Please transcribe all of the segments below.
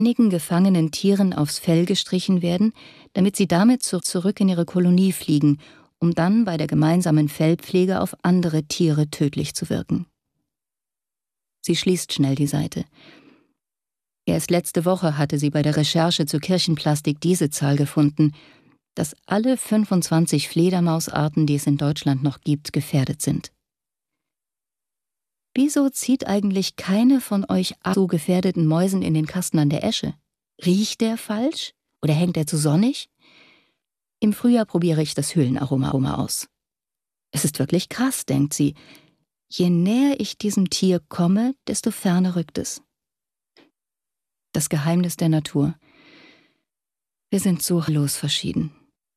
einigen gefangenen Tieren aufs Fell gestrichen werden, damit sie damit zurück in ihre Kolonie fliegen, um dann bei der gemeinsamen Fellpflege auf andere Tiere tödlich zu wirken. Sie schließt schnell die Seite. Erst letzte Woche hatte sie bei der Recherche zur Kirchenplastik diese Zahl gefunden, dass alle 25 Fledermausarten, die es in Deutschland noch gibt, gefährdet sind. Wieso zieht eigentlich keine von euch so gefährdeten Mäusen in den Kasten an der Esche? Riecht der falsch? Oder hängt er zu sonnig? Im Frühjahr probiere ich das Höhlenaroma aus. Es ist wirklich krass, denkt sie. Je näher ich diesem Tier komme, desto ferner rückt es. Das Geheimnis der Natur. Wir sind so los verschieden.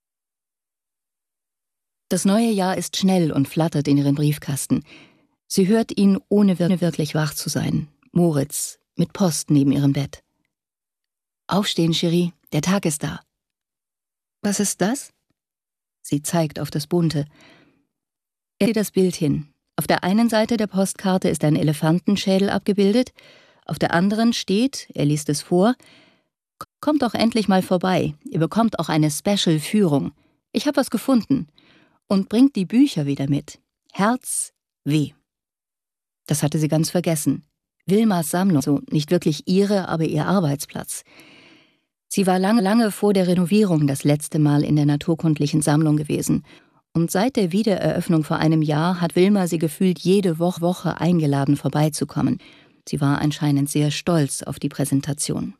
Das neue Jahr ist schnell und flattert in ihren Briefkasten. Sie hört ihn, ohne wirklich wach zu sein. Moritz, mit Post neben ihrem Bett. Aufstehen, Cherie, der Tag ist da. Was ist das? Sie zeigt auf das Bunte. Er sieht das Bild hin. Auf der einen Seite der Postkarte ist ein Elefantenschädel abgebildet, auf der anderen steht, er liest es vor, kommt doch endlich mal vorbei, ihr bekommt auch eine Special-Führung. Ich habe was gefunden. Und bringt die Bücher wieder mit. Herz W. Das hatte sie ganz vergessen. Wilmas Sammlung, so nicht wirklich ihre, aber ihr Arbeitsplatz. Sie war lange vor der Renovierung das letzte Mal in der naturkundlichen Sammlung gewesen. Und seit der Wiedereröffnung vor einem Jahr hat Wilma sie gefühlt jede Woche eingeladen, vorbeizukommen. Sie war anscheinend sehr stolz auf die Präsentation.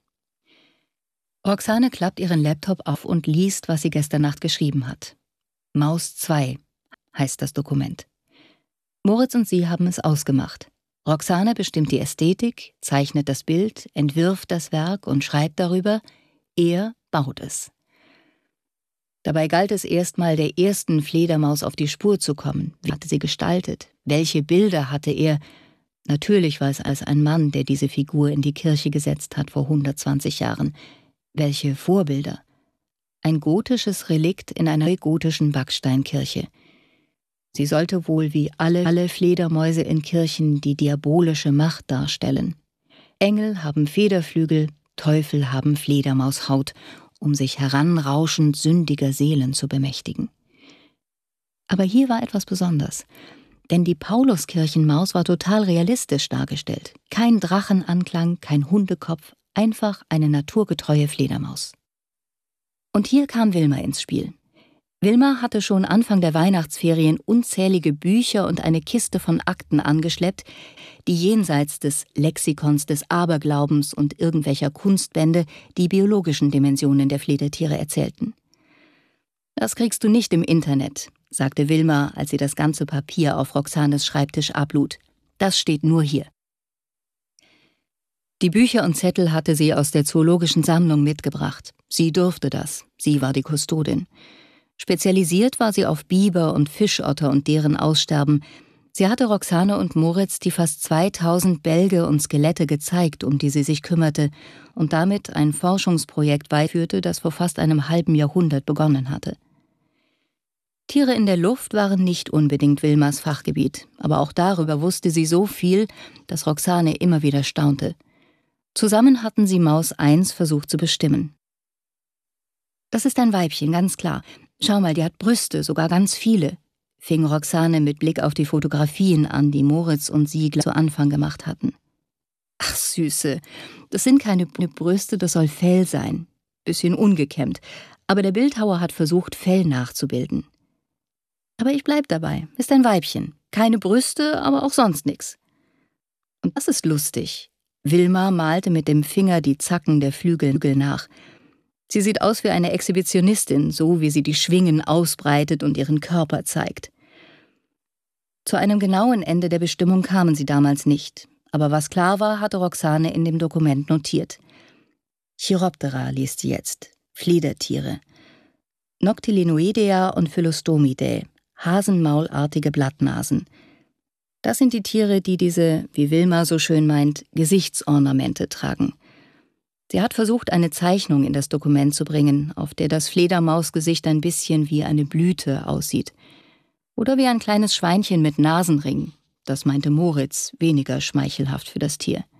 Roxane klappt ihren Laptop auf und liest, was sie gestern Nacht geschrieben hat. Maus 2 heißt das Dokument. Moritz und sie haben es ausgemacht. Roxane bestimmt die Ästhetik, zeichnet das Bild, entwirft das Werk und schreibt darüber, er baut es. Dabei galt es erstmal, der ersten Fledermaus auf die Spur zu kommen. Wie hatte sie gestaltet? Welche Bilder hatte er? Natürlich war es als ein Mann, der diese Figur in die Kirche gesetzt hat vor 120 Jahren. Welche Vorbilder? Ein gotisches Relikt in einer gotischen Backsteinkirche. Sie sollte wohl wie alle Fledermäuse in Kirchen die diabolische Macht darstellen. Engel haben Federflügel, Teufel haben Fledermaushaut, um sich heranrauschend sündiger Seelen zu bemächtigen. Aber hier war etwas besonders, denn die Pauluskirchenmaus war total realistisch dargestellt. Kein Drachenanklang, kein Hundekopf, einfach eine naturgetreue Fledermaus. Und hier kam Wilma ins Spiel. Wilma hatte schon Anfang der Weihnachtsferien unzählige Bücher und eine Kiste von Akten angeschleppt, die jenseits des Lexikons des Aberglaubens und irgendwelcher Kunstbände die biologischen Dimensionen der Fledertiere erzählten. »Das kriegst du nicht im Internet«, sagte Wilma, als sie das ganze Papier auf Roxanes Schreibtisch ablud. »Das steht nur hier.« Die Bücher und Zettel hatte sie aus der zoologischen Sammlung mitgebracht. Sie durfte das. Sie war die Kustodin. Spezialisiert war sie auf Biber und Fischotter und deren Aussterben. Sie hatte Roxane und Moritz die fast 2000 Bälge und Skelette gezeigt, um die sie sich kümmerte, und damit ein Forschungsprojekt weiterführte, das vor fast einem halben Jahrhundert begonnen hatte. Tiere in der Luft waren nicht unbedingt Wilmas Fachgebiet, aber auch darüber wusste sie so viel, dass Roxane immer wieder staunte. Zusammen hatten sie Maus 1 versucht zu bestimmen. »Das ist ein Weibchen, ganz klar. Schau mal, die hat Brüste, sogar ganz viele«, fing Roxane mit Blick auf die Fotografien an, die Moritz und sie zu Anfang gemacht hatten. »Ach Süße, das sind keine Brüste, das soll Fell sein. Bisschen ungekämmt, aber der Bildhauer hat versucht, Fell nachzubilden. Aber ich bleib dabei, ist ein Weibchen. Keine Brüste, aber auch sonst nix. Und das ist lustig.« Wilma malte mit dem Finger die Zacken der Flügel nach. Sie sieht aus wie eine Exhibitionistin, so wie sie die Schwingen ausbreitet und ihren Körper zeigt. Zu einem genauen Ende der Bestimmung kamen sie damals nicht, aber was klar war, hatte Roxane in dem Dokument notiert. Chiroptera liest sie jetzt, Fledertiere. Noctilinoidea und Phyllostomidae, hasenmaulartige Blattnasen. Das sind die Tiere, die diese, wie Wilma so schön meint, Gesichtsornamente tragen. Sie hat versucht, eine Zeichnung in das Dokument zu bringen, auf der das Fledermausgesicht ein bisschen wie eine Blüte aussieht. Oder wie ein kleines Schweinchen mit Nasenring. Das meinte Moritz, weniger schmeichelhaft für das Tier.